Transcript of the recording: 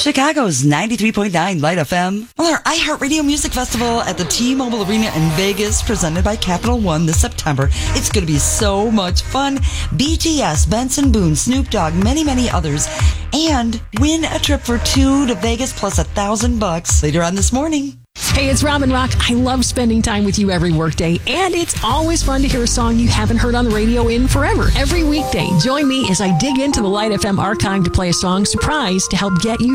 Chicago's 93.9 Light FM. Well, our iHeartRadio Music Festival at the T-Mobile Arena in Vegas, presented by Capital One this September. It's going to be so much fun. BTS, Benson Boone, Snoop Dogg, many, many others. And win a trip for two to Vegas plus $1,000 later on this morning. Hey, it's Robin Rock. I love spending time with you every workday, and it's always fun to hear a song you haven't heard on the radio in forever. Every weekday, join me as I dig into the Light FM archive to play a song surprise to help get you